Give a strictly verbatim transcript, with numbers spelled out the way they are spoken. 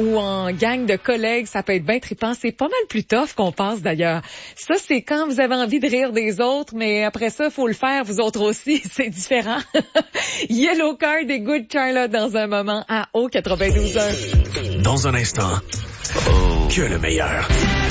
ou en gang de collègues, ça peut être bien trippant. C'est pas mal plus tough qu'on pense d'ailleurs. Ça, c'est quand vous avez envie de rire des autres, mais après ça, faut le faire vous autres aussi. C'est différent. Yellow Card et Good Charlotte dans un moment à O quatre-vingt-douze heures. Dans un instant, oh, que le meilleur.